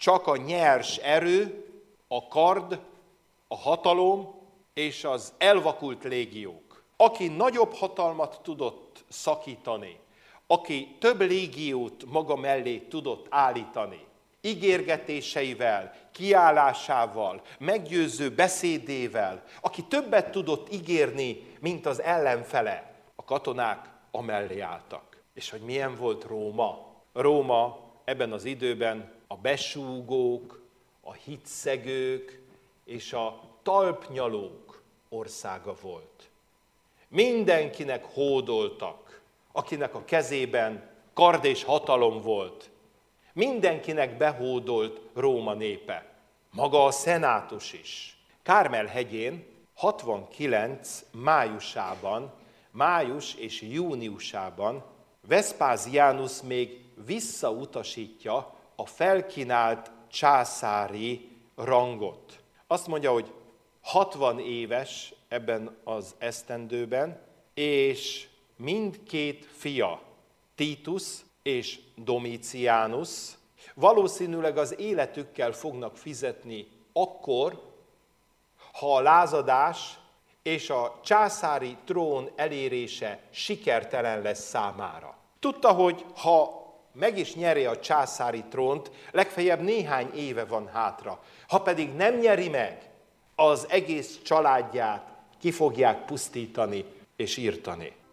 csak a nyers erő, a kard, a hatalom és az elvakult légiók. Aki nagyobb hatalmat tudott szakítani, aki több légiót maga mellé tudott állítani, ígérgetéseivel, kiállásával, meggyőző beszédével, aki többet tudott ígérni, mint az ellenfele, a katonák amellé álltak. És hogy milyen volt Róma? Róma ebben az időben a besúgók, a hitszegők és a talpnyalók országa volt. Mindenkinek hódoltak, akinek a kezében kard és hatalom volt. Mindenkinek behódolt Róma népe. Maga a szenátus is. Kármel-hegyén 69 májusában, május és júniusában Vespasianus még visszautasítja a felkínált császári rangot. Azt mondja, hogy 60 éves ebben az esztendőben, és mindkét fia, Titus és Domitianus valószínűleg az életükkel fognak fizetni akkor, ha a lázadás és a császári trón elérése sikertelen lesz számára. Tudta, hogy ha meg is nyeri a császári trónt, legfeljebb néhány éve van hátra. Ha pedig nem nyeri meg, az egész családját ki fogják pusztítani és írtani.